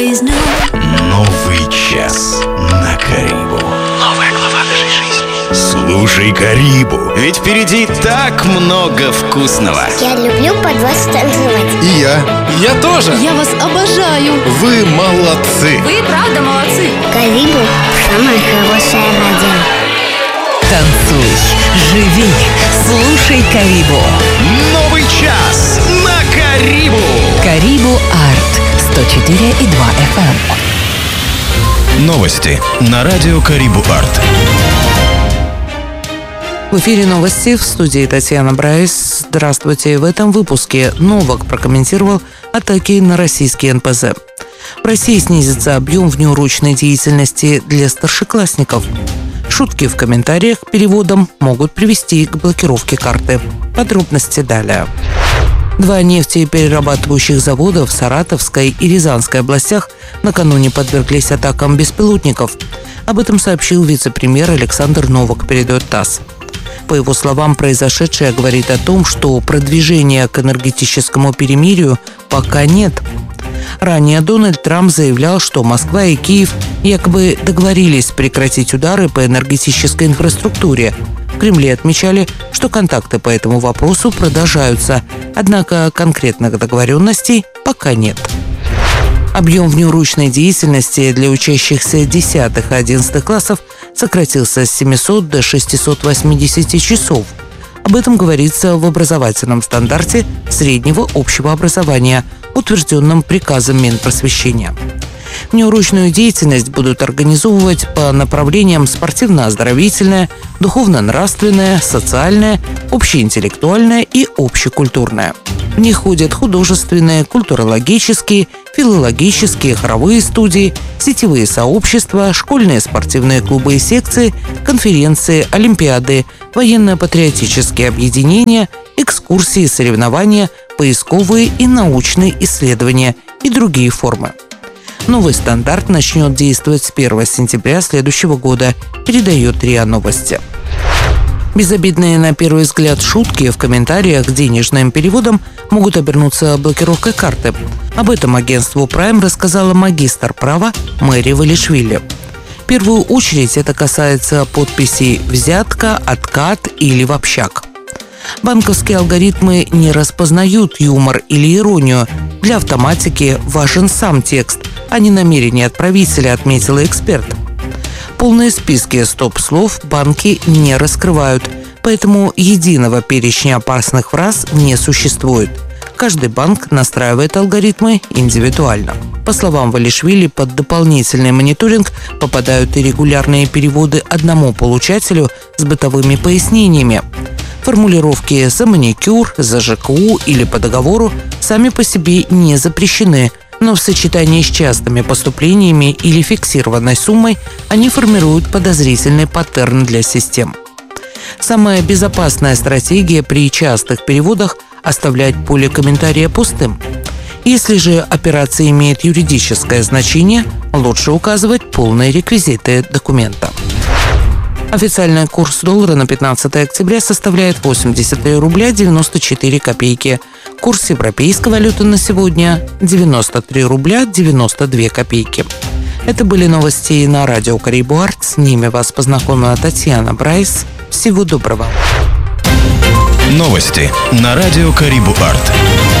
Новый час на Карибу. Новая глава нашей жизни. Слушай Карибу, ведь впереди так много вкусного. Я люблю под вас танцевать. И я тоже. Я вас обожаю. Вы молодцы. Вы правда молодцы. Карибу – самое хорошее радио. Танцуй, живи, слушай Карибу. Новый час на Карибу. Карибу Арт 104,2 FM. Новости на радио Карибу Арт. В эфире новости, в студии Татьяна Брайс. Здравствуйте. В этом выпуске Новак прокомментировал атаки на российские НПЗ. В России снизится объем внеурочной деятельности для старшеклассников. Шутки в комментариях к переводам могут привести к блокировке карты. Подробности далее. 2 нефтеперерабатывающих завода в Саратовской и Рязанской областях накануне подверглись атакам беспилотников. Об этом сообщил вице-премьер Александр Новак, передает ТАСС. По его словам, произошедшее говорит о том, что продвижения к энергетическому перемирию пока нет. Ранее Дональд Трамп заявлял, что Москва и Киев якобы договорились прекратить удары по энергетической инфраструктуре. В Кремле отмечали, что контакты по этому вопросу продолжаются, однако конкретных договоренностей пока нет. Объем внеурочной деятельности для учащихся 10 и 11 классов сократился с 700 до 680 часов. Об этом говорится в образовательном стандарте среднего общего образования, утвержденном приказом Минпросвещения. Внеурочную деятельность будут организовывать по направлениям спортивно-оздоровительная, духовно-нравственная, социальная, общеинтеллектуальная и общекультурная. В них ходят художественные, культурологические, филологические, хоровые студии, сетевые сообщества, школьные спортивные клубы и секции, конференции, олимпиады, военно-патриотические объединения, экскурсии, соревнования, поисковые и научные исследования и другие формы. Новый стандарт начнет действовать с 1 сентября следующего года, передает РИА Новости. Безобидные на первый взгляд шутки в комментариях к денежным переводам могут обернуться блокировкой карты. Об этом агентству Prime рассказала магистр права Мэри Валишвили. В первую очередь это касается подписей «взятка», «откат» или «в общак». Банковские алгоритмы не распознают юмор или иронию. Для автоматики важен сам текст, а не намерение отправителя, отметила эксперт. Полные списки стоп-слов банки не раскрывают, поэтому единого перечня опасных фраз не существует. Каждый банк настраивает алгоритмы индивидуально. По словам Валишвили, под дополнительный мониторинг попадают и регулярные переводы одному получателю с бытовыми пояснениями. Формулировки «за маникюр», «за ЖКУ» или «по договору» сами по себе не запрещены, но в сочетании с частыми поступлениями или фиксированной суммой они формируют подозрительный паттерн для систем. Самая безопасная стратегия при частых переводах – оставлять поле комментария пустым. Если же операция имеет юридическое значение, лучше указывать полные реквизиты документа. Официальный курс доллара на 15 октября составляет 83 рубля 94 копейки. Курс европейской валюты на сегодня – 93 рубля 92 копейки. Это были новости на радио Карибу Арт. С ними вас познакомила Татьяна Брайс. Всего доброго. Новости на радио Карибу Арт.